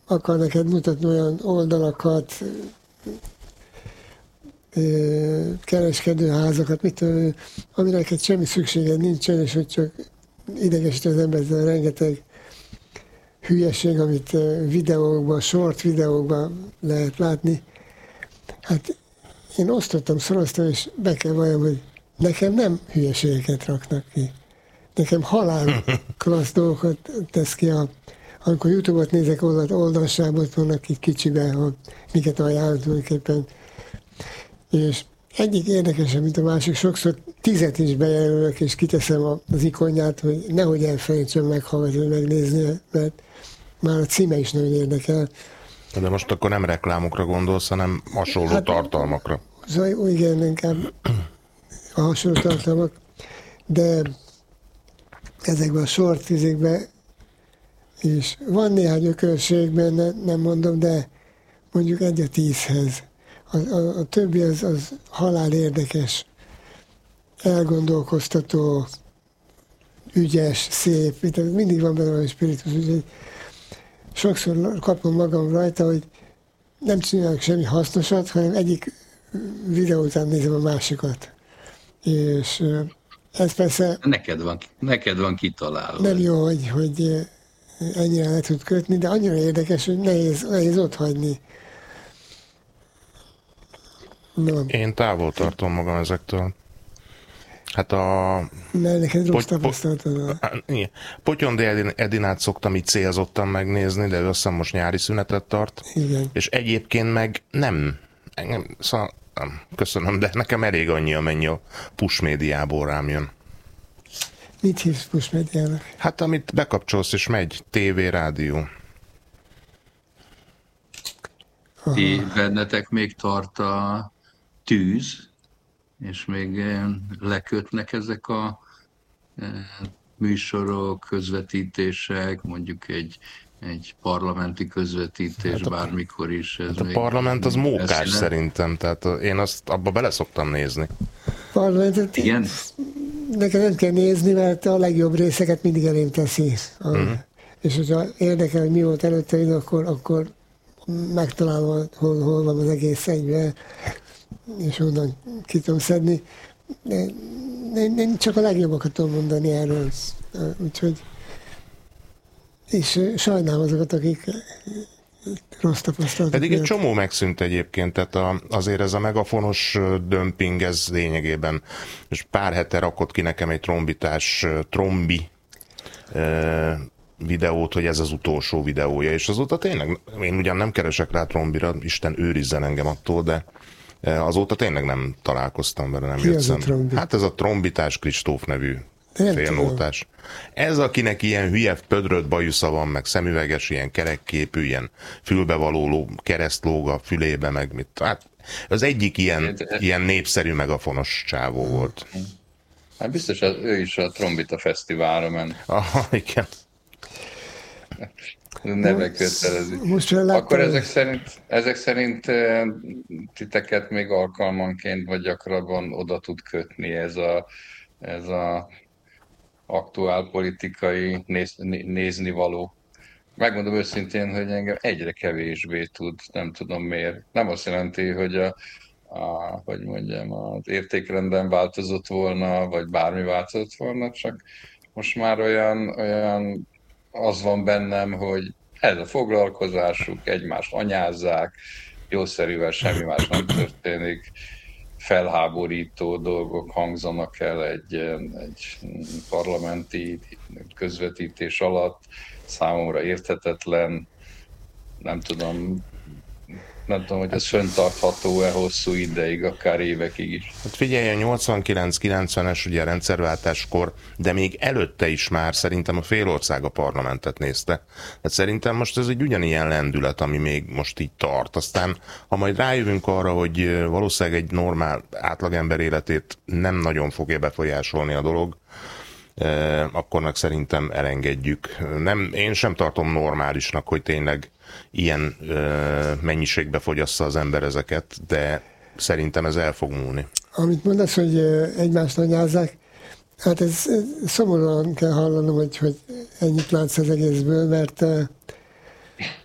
akar neked mutatni olyan oldalakat, kereskedőházakat, amire neked semmi szükséged nincsen, és hogy csak idegesít az embert a rengeteg hülyeség, amit videókban, short videókban lehet látni. Hát én osztottam, szoroztam, és be kell valljam, hogy nekem nem hülyeségeket raknak ki. Nekem halál klassz dolgokat tesz ki, amikor YouTube-ot nézek, oldalságot vannak itt kicsiben, miket ajánlott tulajdonképpen. És egyik érdekesebb, mint a másik, sokszor 10 is bejelölök, és kiteszem az ikonját, hogy nehogy elfelejtsem meghallgatni, megnézni, mert már a címe is nagyon érdekel. De most akkor nem reklámokra gondolsz, hanem hasonló tartalmakra. Igen, inkább a hasonló tartalmak, de ezekben a short fizikben is van néhány ökörség benne, nem mondom, de mondjuk 1-10-hez. A többi az halál érdekes, elgondolkoztató, ügyes, szép, mindig van benne a spiritus, úgyhogy sokszor kapom magam rajta, hogy nem csinálok semmi hasznosat, hanem egyik videó után nézem a másikat. És ez persze... Neked van kitalálva. Nem jó, hogy ennyire le tud kötni, de annyira érdekes, hogy nehéz ott hagyni. No. Én távol tartom magam ezektől. Hát mert neked rossz tapasztalatod. Potyondi Edinát szoktam így célzottan megnézni, de ő azt hiszem most nyári szünetet tart. Igen. És egyébként meg nem. Szóval nem, köszönöm, de nekem elég annyi, amennyi a push médiából rám jön. Mit hívsz push médiának? Hát amit bekapcsolsz és megy, tévé, rádió. Ti bennetek még tart a tűz, és még lekötnek ezek a műsorok, közvetítések, mondjuk egy parlamenti közvetítés, hát bármikor is. Ez hát a parlament az mókás szerintem, tehát én azt abba bele szoktam nézni. Parlamentet? Igen? Nekem nem kell nézni, mert a legjobb részeket mindig elém teszi. És hogyha érdekel, hogy mi volt előtte, akkor megtalálom, hol van az egész egyben, és onnan ki tudom szedni. Én csak a legjobbakat tudom mondani erről. Úgyhogy és sajnálom azokat, akik rossz tapasztalatok. Pedig egy csomó megszűnt egyébként, tehát azért ez a megafonos dömping, ez lényegében, és pár hete rakott ki nekem egy trombi videót, hogy ez az utolsó videója, és azóta tényleg, én ugyan nem keresek rá trombira, Isten őrizzen engem attól, de azóta tényleg nem találkoztam vele, nem jött szembe. Hát ez a Trombitás Kristóf nevű félnótás. Ez, akinek ilyen hülye pödröt bajusza van, meg szemüveges, ilyen kerekképű, ilyen fülbevaló kereszt lóg a fülébe, meg mit. Hát az egyik ilyen népszerű megafonos csávó volt. Hát biztos ő is a Trombita Fesztiválra ment. Aha, igen. Neve kötelezik. Akkor ezek szerint titeket még alkalmanként vagy gyakrabban oda tud kötni ez a aktuál politikai néznivaló. Megmondom őszintén, hogy engem egyre kevésbé tud, nem tudom miért. Nem azt jelenti, hogy hogy mondjam, az értékrendben változott volna, vagy bármi változott volna, csak most már olyan az van bennem, hogy ez a foglalkozásuk, egymást anyázzák, jószerűvel semmi más nem történik, felháborító dolgok hangzanak el egy parlamenti közvetítés alatt, számomra érthetetlen, nem tudom, hogy ez fenntartható-e hosszú ideig, akár évekig is. Hát figyelj, a 89-90-es ugye rendszerváltáskor, de még előtte is már szerintem a fél ország a parlamentet nézte. Hát szerintem most ez egy ugyanilyen lendület, ami még most így tart. Aztán, ha majd rájövünk arra, hogy valószínűleg egy normál átlagember életét nem nagyon fogja befolyásolni a dolog, akkor meg szerintem elengedjük. Én sem tartom normálisnak, hogy tényleg ilyen mennyiségbe fogyassza az ember ezeket, de szerintem ez el fog múlni. Amit mondasz, hogy egymást anyázzák, hát ez szomorúan kell hallanom, hogy ennyit látsz az egészből, mert